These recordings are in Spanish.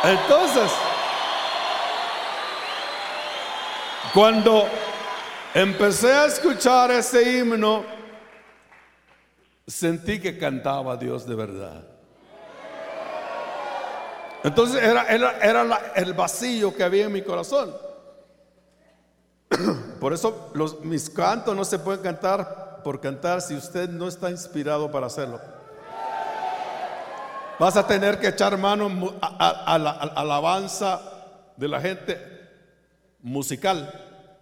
Entonces, cuando empecé a escuchar ese himno, sentí que cantaba a Dios de verdad. Entonces era el vacío que había en mi corazón. Por eso mis cantos no se pueden cantar por cantar si usted no está inspirado para hacerlo. Vas a tener que echar mano a la alabanza de la gente musical.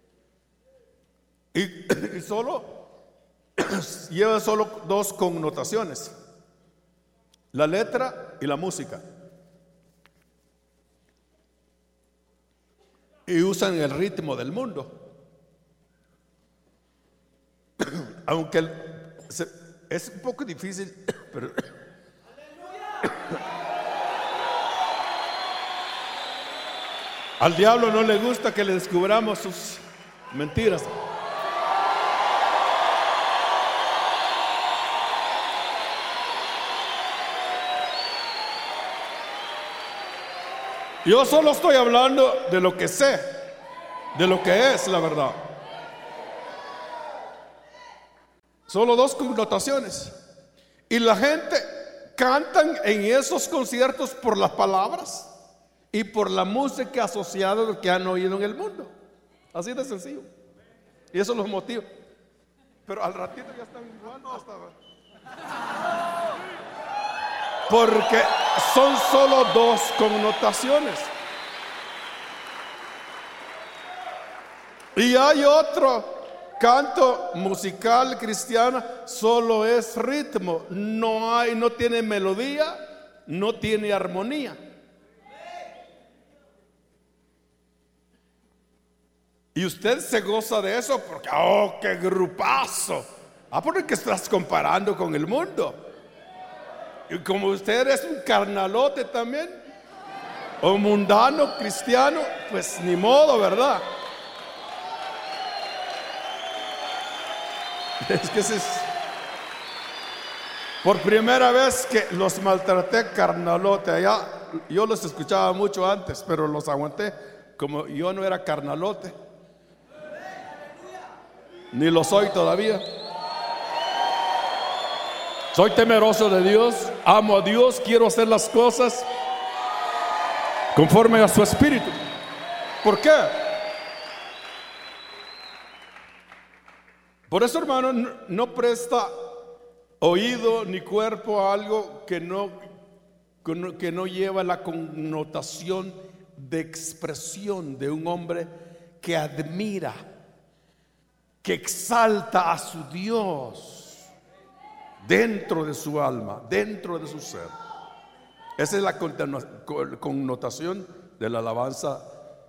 Y solo lleva solo dos connotaciones: la letra y la música. Y usan el ritmo del mundo. Aunque es un poco difícil, pero al diablo no le gusta que le descubramos sus mentiras. Yo solo estoy hablando de lo que sé, de lo que es la verdad. Solo dos connotaciones. Y la gente cantan en esos conciertos por las palabras y por la música asociada a lo que han oído en el mundo. Así de sencillo. Y eso los motiva. Pero al ratito ya están igual hasta... Porque son solo dos connotaciones. Y hay otro canto musical cristiano, solo es ritmo, no tiene melodía, no tiene armonía. Y usted se goza de eso porque, oh, qué grupazo. Porque estás comparando con el mundo. Y como usted es un carnalote también, o mundano cristiano, pues ni modo, ¿verdad? Es que por primera vez que los maltraté carnalote allá. Yo los escuchaba mucho antes, pero los aguanté. Como yo no era carnalote, ni lo soy todavía. Soy temeroso de Dios, amo a Dios, quiero hacer las cosas conforme a su espíritu. ¿Por qué? Por eso, hermano, no presta oído ni cuerpo a algo que no lleva la connotación de expresión de un hombre que admira, que exalta a su Dios dentro de su alma, dentro de su ser. Esa es la connotación de la alabanza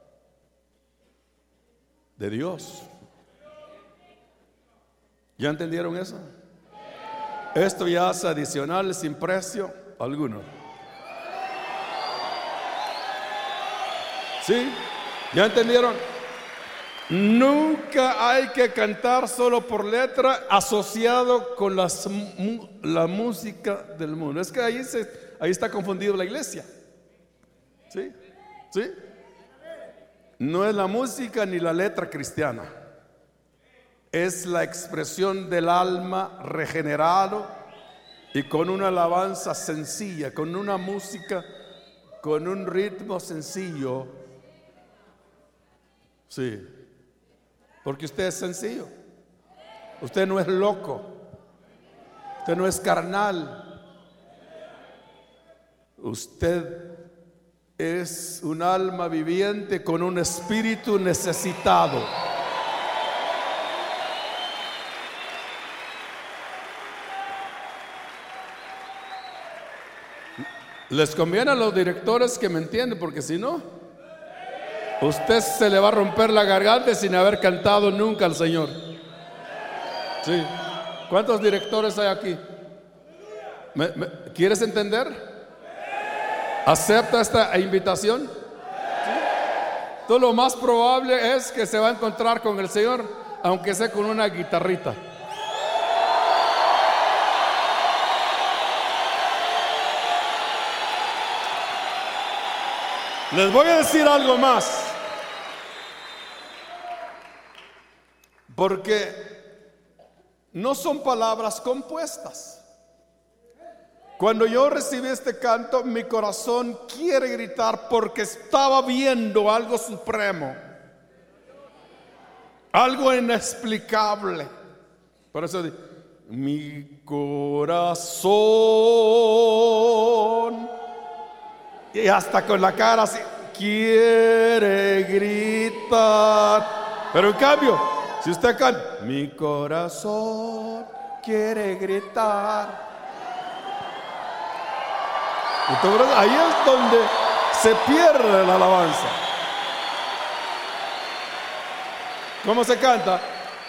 de Dios. ¿Ya entendieron eso? Esto ya es adicional, sin precio alguno. ¿Sí? ¿Ya entendieron? Nunca hay que cantar solo por letra asociado con la música del mundo. Es que ahí está confundido la iglesia. ¿Sí? ¿Sí? No es la música ni la letra cristiana. Es la expresión del alma regenerado y con una alabanza sencilla, con una música, con un ritmo sencillo. Sí. Porque usted es sencillo. Usted no es loco. Usted no es carnal. Usted es un alma viviente con un espíritu necesitado. Les conviene a los directores que me entienden, porque si no, usted se le va a romper la garganta sin haber cantado nunca al Señor. Sí. ¿Cuántos directores hay aquí? ¿Quieres entender? ¿Acepta esta invitación? ¿Sí? Todo lo más probable es que se va a encontrar con el Señor, aunque sea con una guitarrita. Les voy a decir algo más. Porque no son palabras compuestas. Cuando yo recibí este canto, mi corazón quiere gritar porque estaba viendo algo supremo, algo inexplicable. Por eso digo, mi corazón, y hasta con la cara así, quiere gritar. Pero en cambio, si usted canta, mi corazón quiere gritar, entonces ahí es donde se pierde la alabanza. ¿Cómo se canta?